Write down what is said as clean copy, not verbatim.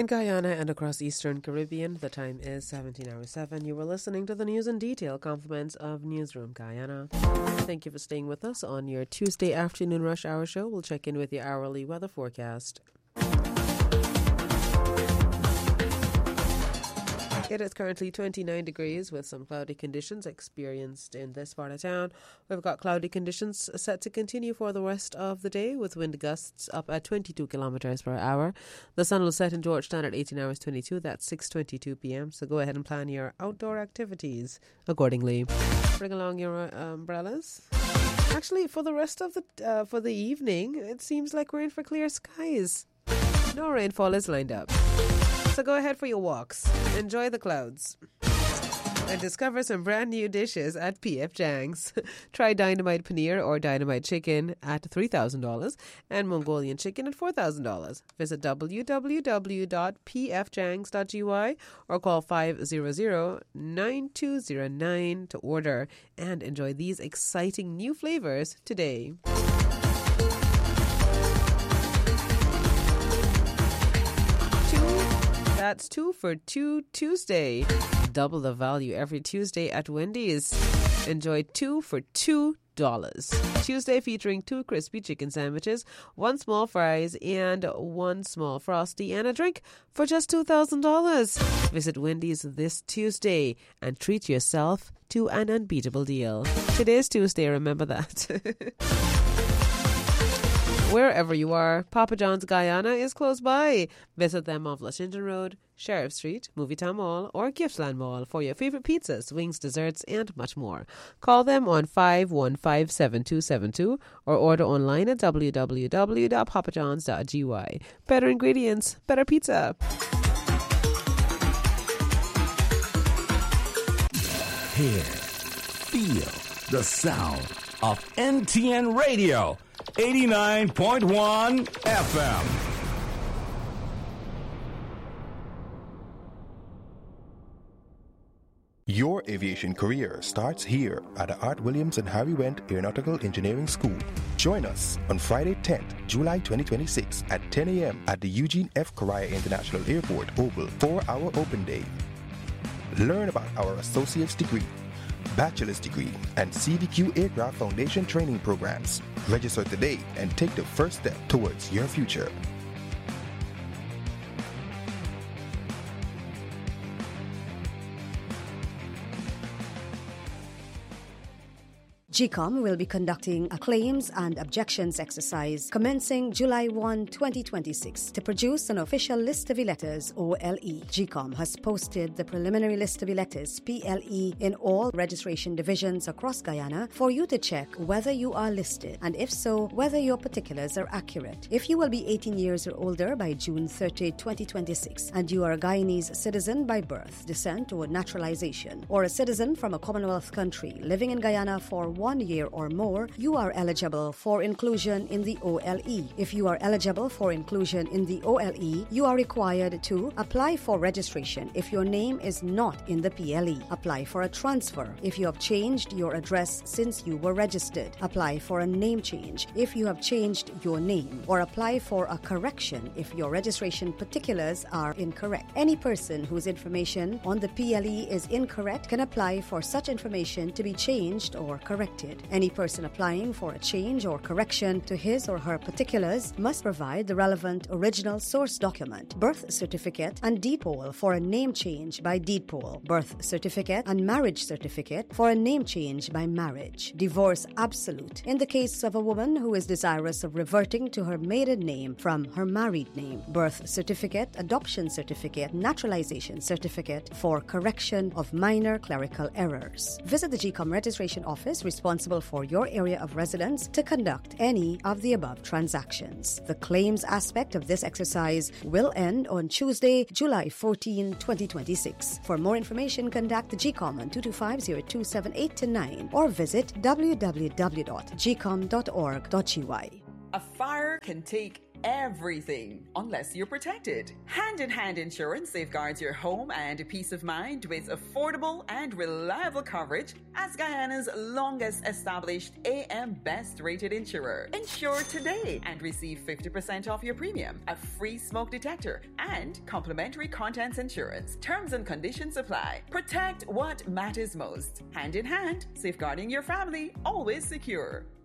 In Guyana and across Eastern Caribbean, the time is 17 hours 7. You were listening to the news in detail, compliments of Newsroom Guyana. Thank you for staying with us on your Tuesday afternoon rush hour show. We'll check in with your hourly weather forecast. It is currently 29 degrees with some cloudy conditions experienced in this part of town. We've got cloudy conditions set to continue for the rest of the day with wind gusts up at 22 kilometers per hour. The sun will set in Georgetown at 18 hours 22. That's 6:22 p.m. So go ahead and plan your outdoor activities accordingly. Bring along your umbrellas. Actually, for the rest of the evening, it seems like we're in for clear skies. No rainfall is lined up. So go ahead for your walks. Enjoy the clouds. And discover some brand new dishes at P.F. Chang's. Try dynamite paneer or dynamite chicken at $3,000 and Mongolian chicken at $4,000. Visit www.pfchangs.gy or call 500-9209 to order and enjoy these exciting new flavors today. That's 2 for $2 Tuesday. Double the value every Tuesday at Wendy's. Enjoy 2 for $2. Tuesday featuring 2 crispy chicken sandwiches, 1 small fries, and 1 small Frosty and a drink for just $2,000. Visit Wendy's this Tuesday and treat yourself to an unbeatable deal. Today's Tuesday, remember that. Wherever you are, Papa John's Guyana is close by. Visit them off Lushington Road, Sheriff Street, Movietown Mall, or Giftland Mall for your favorite pizzas, wings, desserts, and much more. Call them on 515-7272 or order online at www.papajohns.gy. Better ingredients, better pizza. Hear, feel the sound of NTN Radio. 89.1 FM. Your aviation career starts here at the Art Williams and Harry Wendt Aeronautical Engineering School. Join us on Friday 10th, July 2026 at 10 a.m. at the Eugene F. Correa International Airport Oval for our open day. Learn about our associate's degree, bachelor's degree, and CDQ Aircraft Foundation training programs. Register today and take the first step towards your future. GCOM will be conducting a claims and objections exercise commencing July 1, 2026 to produce an official list of electors, OLE. GCOM has posted the preliminary list of electors, PLE, in all registration divisions across Guyana for you to check whether you are listed and if so, whether your particulars are accurate. If you will be 18 years or older by June 30, 2026 and you are a Guyanese citizen by birth, descent, or naturalization, or a citizen from a Commonwealth country living in Guyana for 1 year or more, you are eligible for inclusion in the OLE. If you are eligible for inclusion in the OLE, you are required to apply for registration if your name is not in the PLE. Apply for a transfer if you have changed your address since you were registered. Apply for a name change if you have changed your name, or apply for a correction if your registration particulars are incorrect. Any person whose information on the PLE is incorrect can apply for such information to be changed or corrected. Any person applying for a change or correction to his or her particulars must provide the relevant original source document, birth certificate and deed poll for a name change by deed poll, birth certificate and marriage certificate for a name change by marriage. Divorce absolute in the case of a woman who is desirous of reverting to her maiden name from her married name, birth certificate, adoption certificate, naturalization certificate for correction of minor clerical errors. Visit the GCOM registration office responsible for your area of residence to conduct any of the above transactions. The claims aspect of this exercise will end on Tuesday, July 14, 2026. For more information, contact the GCOM on 225-0278-9 or visit www.gcom.org.gy. A fire can take everything unless you're protected. Hand in Hand Insurance safeguards your home and peace of mind with affordable and reliable coverage as Guyana's longest established AM Best rated insurer. Insure today and receive 50% off your premium, a free smoke detector, and complimentary contents insurance. Terms and conditions apply. Protect what matters most. Hand in Hand, safeguarding your family, always secure.